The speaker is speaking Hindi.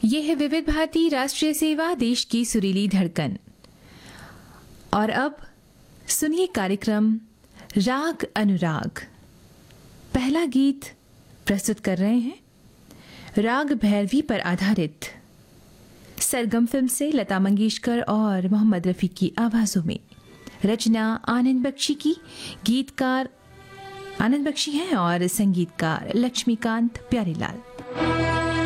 ये है विविध भारती राष्ट्रीय सेवा, देश की सुरीली धड़कन। और अब सुनिए कार्यक्रम राग अनुराग। पहला गीत प्रस्तुत कर रहे हैं राग भैरवी पर आधारित सरगम फिल्म से लता मंगेशकर और मोहम्मद रफ़ी की आवाज़ों में। रचना आनंद बख्शी की, गीतकार आनंद बख्शी हैं और संगीतकार लक्ष्मीकांत प्यारेलाल।